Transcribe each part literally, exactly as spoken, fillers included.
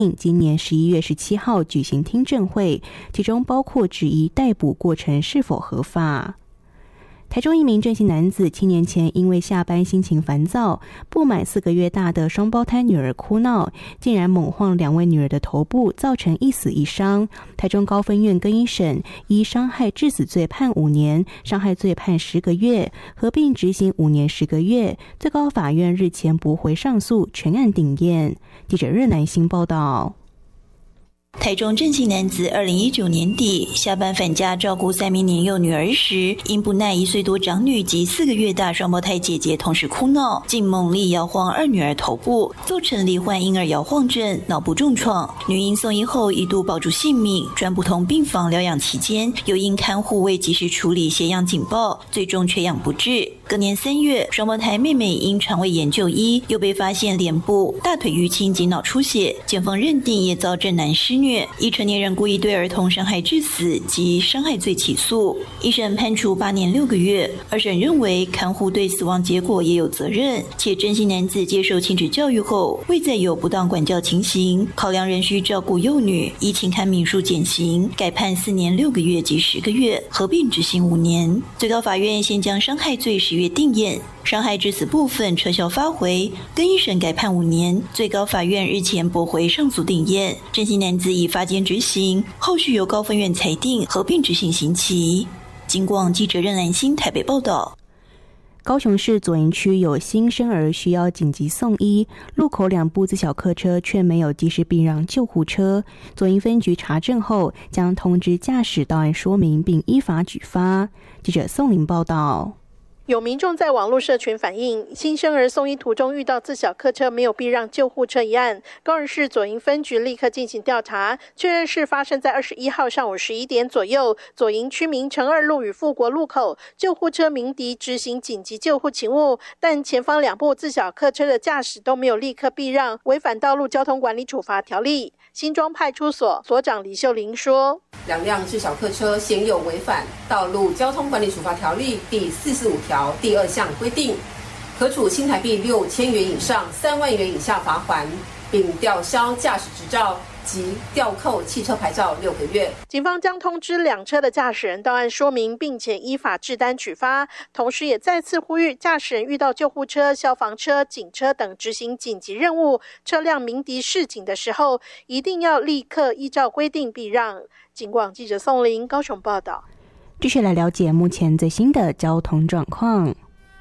今年十一月十七号举行听证会，其中包括质疑逮捕过程是否合法。台中一名郑姓男子七年前因为下班心情烦躁，不满四个月大的双胞胎女儿哭闹，竟然猛晃两位女儿的头部，造成一死一伤。台中高分院更一审依伤害致死罪判五年，伤害罪判十个月，合并执行五年十个月。最高法院日前驳回上诉，全案顶验。记者热南新报道。 台中郑姓男子二零一九年底下班返家照顾三名年幼女儿时，因不耐一岁多长女及四个月大双胞胎姐姐同时哭闹，竟猛力摇晃二女儿头部，造成罹患婴儿摇晃症、脑部重创。女婴送医后一度保住性命，转不同病房疗养期间，又因看护未及时处理血氧警报，最终缺氧不治。隔年三月，双胞胎妹妹因肠胃炎就医，又被发现脸部、大腿淤青及脑出血，检方认定也遭郑男施虐，以成年人故意对儿童伤害致死及伤害罪起诉。一审判处八年六个月，二审认为看护对死亡结果也有责任，且郑姓男子接受亲子教育后未再有不当管教情形，考量仍需照顾幼女，依情堪民数减刑，改判四年六个月及十个月，合并执行五年。最高法院先将伤害罪十月定验，伤害致死部分撤销发回，更一审改判五年。最高法院日前驳回上诉定验，郑姓男子已发监执行，后续由高分院裁定合并执行刑期。经广记者任兰心台北报道。 高雄市左营区有新生儿需要紧急送医，路口两部自小客车却没有及时避让救护车。左营分局查证后，将通知驾驶到案说明，并依法举发。记者宋玲报道。 有民众在网络社群反映，新生儿送医途中遇到自小客车没有避让救护车一案，高雄市左营分局立刻进行调查，确认是发生在二十一号上午十一点左右，左营区民城二路与富国路口，救护车鸣笛执行紧急救护勤务，但前方两部自小客车的驾驶都没有立刻避让，违反道路交通管理处罚条例。新庄派出所所长李秀玲说， 两辆自小客车显有违反道路交通管理处罚条例第四十五条第二项规定，可处新台币六千元以上三万元以下罚锾，并吊销驾驶执照及吊扣汽车牌照六个月。 警方将通知两车的驾驶人到案说明，并且依法制单取发，同时也再次呼吁驾驶人遇到救护车、消防车、警车等执行紧急任务，车辆鸣笛示警的时候，一定要立刻依照规定避让。警广记者宋玲高雄报道。 继续来了解目前最新的交通状况。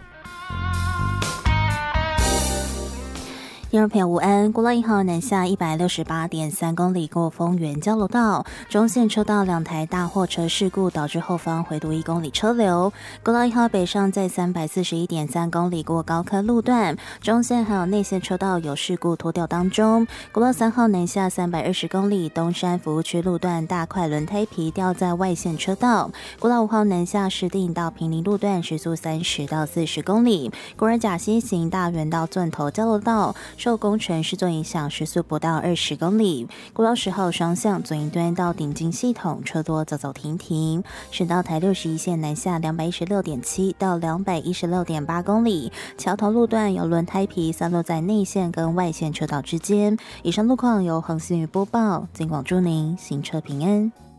听众朋友午安，国道一号南下一百六十八点三公里过丰原交流道，中线车道两台大货车事故导致后方回堵一公里车流。国道一号北上在三百四十一点三公里过高科路段，中线还有内线车道有事故拖吊当中。国道三号南下三百二十公里东山服务区路段大块轮胎皮掉在外线车道。国道五号南下石碇到平林路段时速三十到四十公里。国人甲西行大园到钻头交流道受工程施作影响，时速不到二十公里。国道十号双向左营端到顶进系统车多走走停停。省道台六十一线南下两百一十六点七到两百一十六点八公里，桥头路段有轮胎皮散落在内线跟外线车道之间。以上路况由恒星宇播报，尽广祝您行车平安。